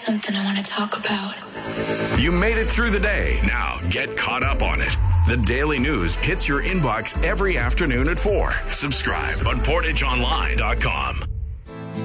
something I want to talk about. You made it through the day. Now get caught up on it. The Daily News hits your inbox every afternoon at 4. Subscribe on PortageOnline.com.